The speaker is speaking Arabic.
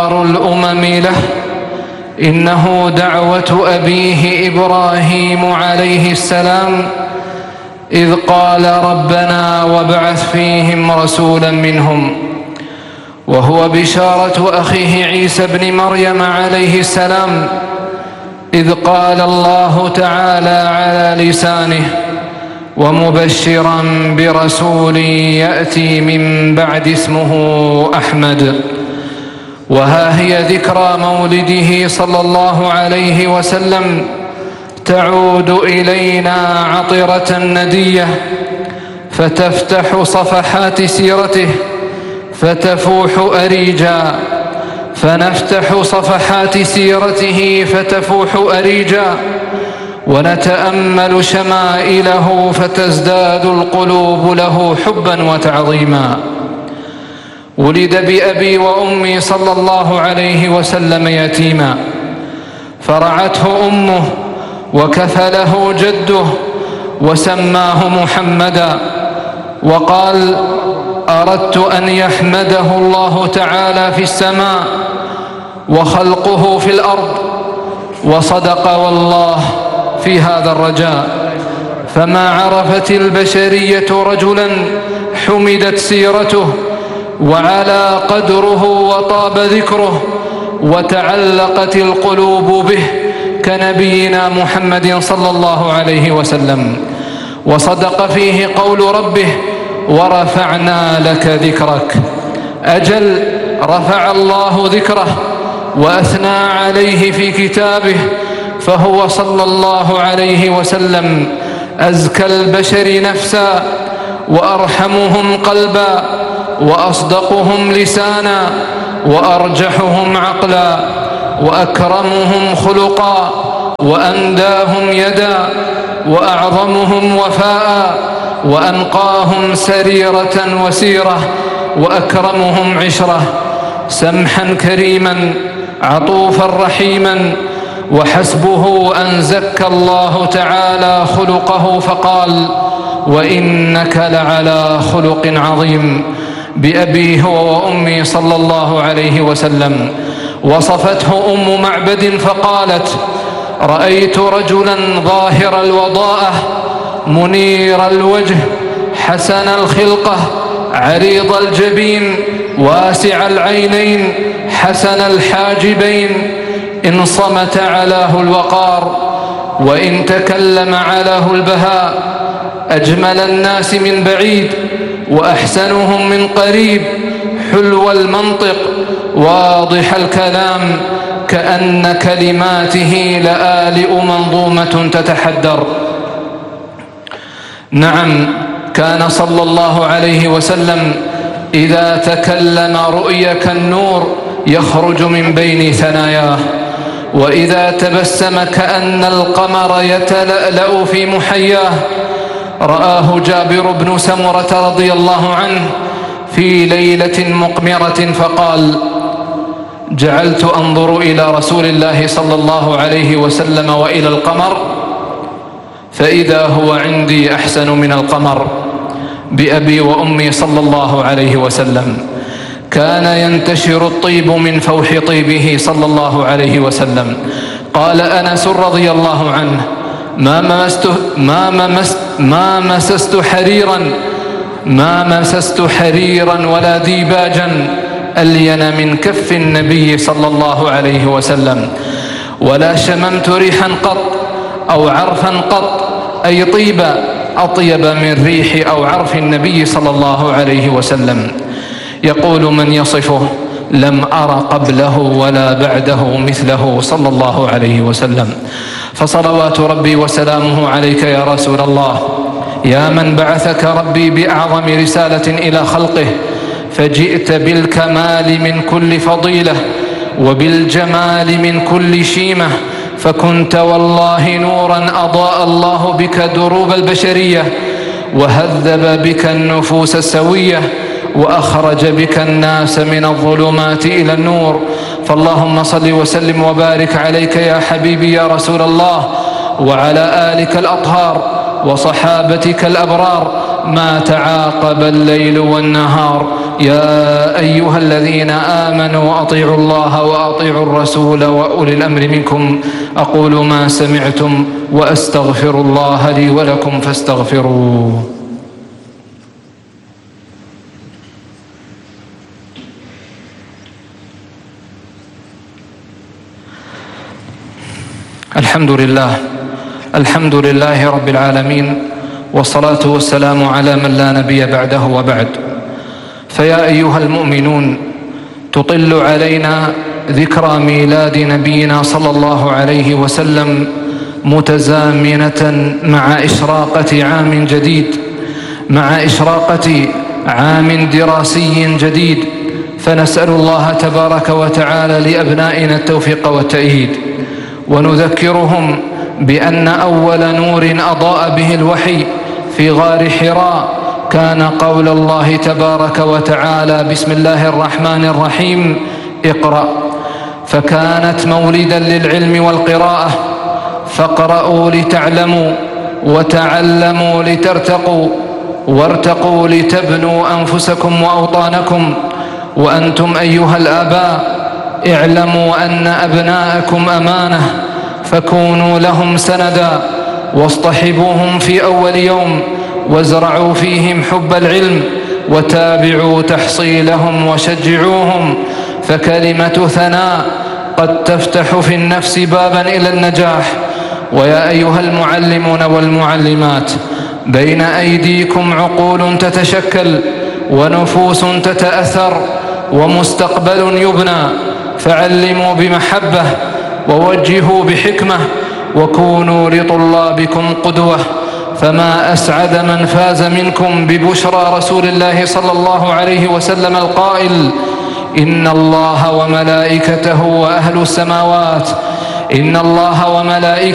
الأمم له، إنه دعوة أبيه إبراهيم عليه السلام إذ قال ربنا وابعث فيهم رسولا منهم، وهو بشارة أخيه عيسى بن مريم عليه السلام إذ قال الله تعالى على لسانه ومبشرا برسول يأتي من بعد اسمه أحمد. وها هي ذكرى مولده صلى الله عليه وسلم تعود إلينا عطرة ندية، فتفتح صفحات سيرته فتفوح أريجا، فنفتح صفحات سيرته فتفوح أريجا، ونتأمل شمائله فتزداد القلوب له حبا وتعظيما. ولد بأبي وأمي صلى الله عليه وسلم يتيما، فرعته أمه وكفله جده وسماه محمدا، وقال أردت أن يحمده الله تعالى في السماء وخلقه في الأرض، وصدق والله في هذا الرجاء. فما عرفت البشرية رجلا حمدت سيرته وعلى قدره وطاب ذكره وتعلقت القلوب به كنبينا محمد صلى الله عليه وسلم. وصدق فيه قول ربه ورفعنا لك ذكرك. أجل رفع الله ذكره وأثنى عليه في كتابه، فهو صلى الله عليه وسلم أزكى البشر نفسا وأرحمهم قلبا وأصدقهم لسانا وأرجحهم عقلا وأكرمهم خلقا وأنداهم يدا وأعظمهم وفاء وأنقاهم سريرة وسيرة وأكرمهم عشرة، سمحا كريما عطوفا رحيما. وحسبه أن زكى الله تعالى خلقه فقال وإنك لعلى خلق عظيم. بأبيه وأمي صلى الله عليه وسلم. وصفته أم معبد فقالت رأيت رجلا ظاهر الوضاءة منير الوجه حسن الخلقة عريض الجبين واسع العينين حسن الحاجبين، إن صمت علاه الوقار وإن تكلم علاه البهاء، أجمل الناس من بعيد وأحسنهم من قريب، حلو المنطق واضح الكلام، كأن كلماته لآلئ منظومة تتحدر. نعم، كان صلى الله عليه وسلم إذا تكلم رؤي كالنور يخرج من بين ثناياه، وإذا تبسم كأن القمر يتلألأ في محياه. رآه جابر بن سمرة رضي الله عنه في ليلة مقمرة فقال جعلت أنظر إلى رسول الله صلى الله عليه وسلم وإلى القمر فإذا هو عندي أحسن من القمر. بأبي وأمي صلى الله عليه وسلم. كان ينتشر الطيب من فوح طيبه صلى الله عليه وسلم. قال أنس رضي الله عنه ما مسست حريرا ولا ديباجا ألين من كف النبي صلى الله عليه وسلم، ولا شممت ريحا قط أو عرفا قط، أي طيبا أطيب من ريح أو عرف النبي صلى الله عليه وسلم. يقول من يصفه لم أر قبله ولا بعده مثله صلى الله عليه وسلم. فصلوات ربي وسلامه عليك يا رسول الله، يا من بعثك ربي بأعظم رسالة إلى خلقه، فجئت بالكمال من كل فضيلة وبالجمال من كل شيمة، فكنت والله نورا أضاء الله بك دروب البشرية، وهذب بك النفوس السوية، وأخرج بك الناس من الظلمات إلى النور. فاللهم صل وسلم وبارك عليك يا حبيبي يا رسول الله، وعلى آلك الأطهار وصحابتك الأبرار، ما تعاقب الليل والنهار يا أيها الذين آمنوا أطيعوا الله وأطيعوا الرسول وأولي الأمر منكم. أقول ما سمعتم وأستغفر الله لي ولكم فاستغفروه. الحمد لله رب العالمين، والصلاة والسلام على من لا نبي بعده وبعد. فيا أيها المؤمنون، تطل علينا ذكرى ميلاد نبينا صلى الله عليه وسلم متزامنة مع إشراقة عام جديد، مع إشراقة عام دراسي جديد، فنسأل الله تبارك وتعالى لأبنائنا التوفيق والتأييد، ونذكرهم بأن أول نور أضاء به الوحي في غار حراء كان قول الله تبارك وتعالى: بسم الله الرحمن الرحيم، اقرأ. فكانت مولدا للعلم والقراءة، فاقرأوا لتعلموا، وتعلموا لترتقوا، وارتقوا لتبنوا أنفسكم وأوطانكم. وأنتم أيها الآباء اعلموا أن أبناءكم أمانة، فكونوا لهم سندا، واصطحبوهم في أول يوم، وازرعوا فيهم حب العلم، وتابعوا تحصيلهم وشجعوهم، فكلمة ثناء قد تفتح في النفس بابا إلى النجاح. ويا أيها المعلمون والمعلمات، بين أيديكم عقول تتشكل، ونفوس تتأثر، ومستقبل يبنى، فعلموا بمحبة، ووجهوا بحكمة، وكونوا لطلابكم قدوة. فما أسعد من فاز منكم ببشرى رسول الله صلى الله عليه وسلم القائل: إن الله وملائكته وأهل السماوات، إن الله وملائكته